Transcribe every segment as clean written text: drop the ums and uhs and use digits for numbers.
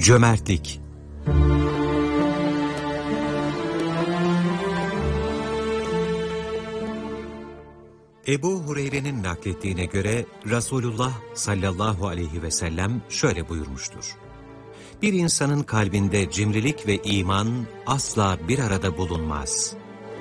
Cömertlik. Ebu Hureyre'nin naklettiğine göre Resulullah sallallahu aleyhi ve sellem şöyle buyurmuştur. Bir insanın kalbinde cimrilik ve iman asla bir arada bulunmaz.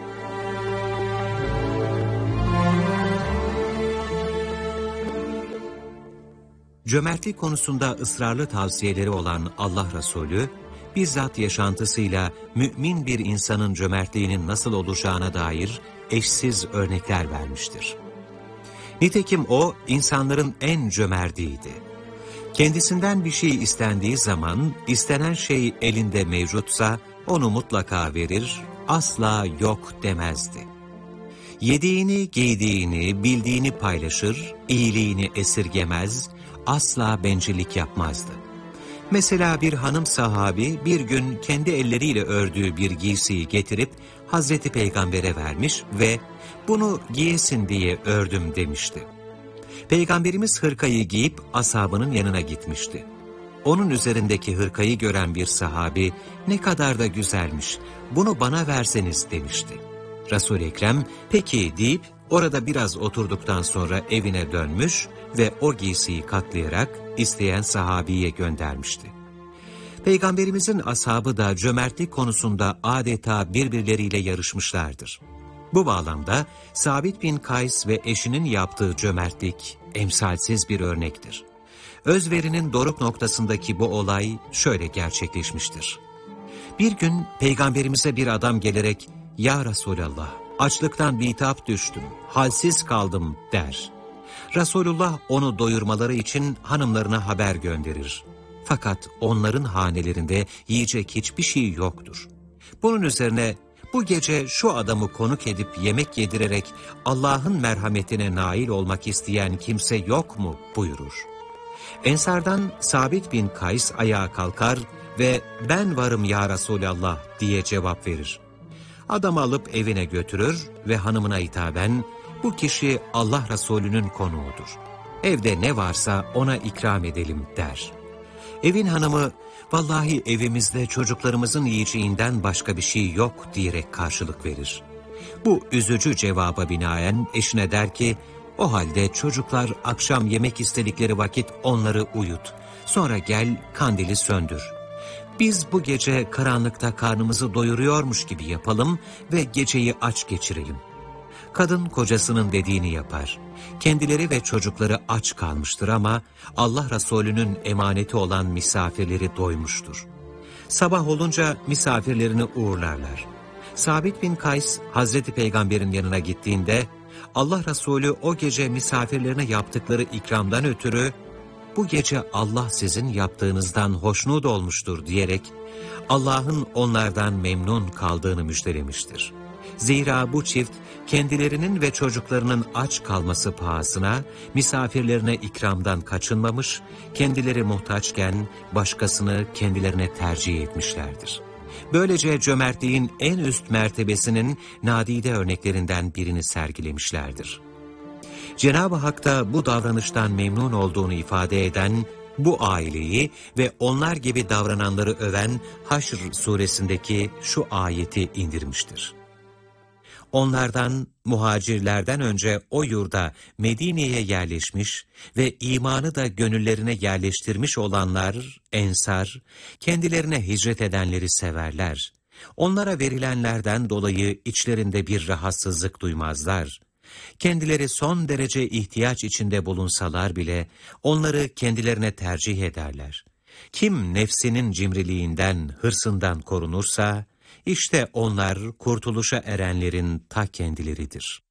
Cömertlik konusunda ısrarlı tavsiyeleri olan Allah Resulü, bizzat yaşantısıyla mümin bir insanın cömertliğinin nasıl olacağına dair eşsiz örnekler vermiştir. Nitekim o, insanların en cömertiydi. Kendisinden bir şey istendiği zaman, istenen şey elinde mevcutsa, onu mutlaka verir, asla yok demezdi. Yediğini, giydiğini, bildiğini paylaşır, iyiliğini esirgemez, asla bencillik yapmazdı. Mesela bir hanım sahabi bir gün kendi elleriyle ördüğü bir giysiyi getirip Hazreti Peygamber'e vermiş ve bunu giyesin diye ördüm demişti. Peygamberimiz hırkayı giyip ashabının yanına gitmişti. Onun üzerindeki hırkayı gören bir sahabi ne kadar da güzelmiş, bunu bana verseniz demişti. Resul-i Ekrem peki deyip orada biraz oturduktan sonra evine dönmüş ve o giysiyi katlayarak isteyen sahabiye göndermişti. Peygamberimizin ashabı da cömertlik konusunda adeta birbirleriyle yarışmışlardır. Bu bağlamda Sabit bin Kays ve eşinin yaptığı cömertlik emsalsiz bir örnektir. Özverinin doruk noktasındaki bu olay şöyle gerçekleşmiştir. Bir gün Peygamberimize bir adam gelerek "Ya Resulallah, açlıktan bitap düştüm, halsiz kaldım" der. Resulullah onu doyurmaları için hanımlarına haber gönderir. Fakat onların hanelerinde yiyecek hiçbir şey yoktur. Bunun üzerine bu gece şu adamı konuk edip yemek yedirerek Allah'ın merhametine nail olmak isteyen kimse yok mu buyurur. Ensardan Sabit bin Kays ayağa kalkar ve "Ben varım ya Resulallah" diye cevap verir. Adamı alıp evine götürür ve hanımına hitaben "Bu kişi Allah Resulü'nün konuğudur. Evde ne varsa ona ikram edelim" der. Evin hanımı "Vallahi evimizde çocuklarımızın yiyeceğinden başka bir şey yok" diyerek karşılık verir. Bu üzücü cevaba binaen eşine der ki "O halde çocuklar akşam yemek istedikleri vakit onları uyut. Sonra gel kandili söndür. Biz bu gece karanlıkta karnımızı doyuruyormuş gibi yapalım ve geceyi aç geçirelim." Kadın kocasının dediğini yapar. Kendileri ve çocukları aç kalmıştır ama Allah Resulü'nün emaneti olan misafirleri doymuştur. Sabah olunca misafirlerini uğurlarlar. Sabit bin Kays Hazreti Peygamber'in yanına gittiğinde Allah Resulü o gece misafirlerine yaptıkları ikramdan ötürü "Bu gece Allah sizin yaptığınızdan hoşnut olmuştur" diyerek Allah'ın onlardan memnun kaldığını müjdelemiştir. Zira bu çift kendilerinin ve çocuklarının aç kalması pahasına misafirlerine ikramdan kaçınmamış, kendileri muhtaçken başkasını kendilerine tercih etmişlerdir. Böylece cömertliğin en üst mertebesinin nadide örneklerinden birini sergilemişlerdir. Cenab-ı Hak da bu davranıştan memnun olduğunu ifade eden bu aileyi ve onlar gibi davrananları öven Haşr suresindeki şu ayeti indirmiştir. Onlardan, muhacirlerden önce o yurda Medine'ye yerleşmiş ve imanı da gönüllerine yerleştirmiş olanlar, ensar, kendilerine hicret edenleri severler. Onlara verilenlerden dolayı içlerinde bir rahatsızlık duymazlar. Kendileri son derece ihtiyaç içinde bulunsalar bile onları kendilerine tercih ederler. Kim nefsinin cimriliğinden, hırsından korunursa, İşte onlar kurtuluşa erenlerin ta kendileridir.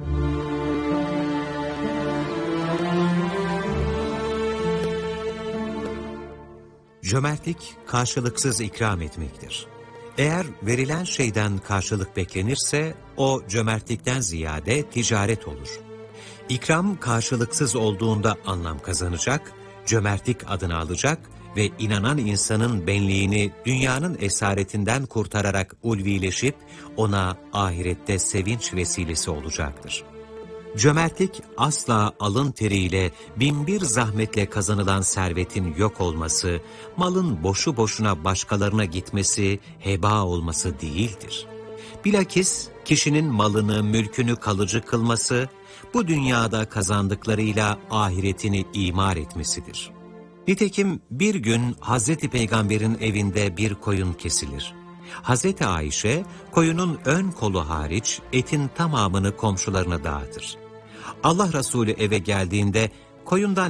Cömertlik karşılıksız ikram etmektir. Eğer verilen şeyden karşılık beklenirse o cömertlikten ziyade ticaret olur. İkram karşılıksız olduğunda anlam kazanacak, cömertlik adını alacak ve inanan insanın benliğini dünyanın esaretinden kurtararak ulvileşip ona ahirette sevinç vesilesi olacaktır. Cömertlik asla alın teriyle, binbir zahmetle kazanılan servetin yok olması, malın boşu boşuna başkalarına gitmesi, heba olması değildir. Bilakis kişinin malını, mülkünü kalıcı kılması, bu dünyada kazandıklarıyla ahiretini imar etmesidir. Nitekim bir gün Hazreti Peygamber'in evinde bir koyun kesilir. Hazreti Ayşe, koyunun ön kolu hariç etin tamamını komşularına dağıtır. Allah Resulü eve geldiğinde koyundan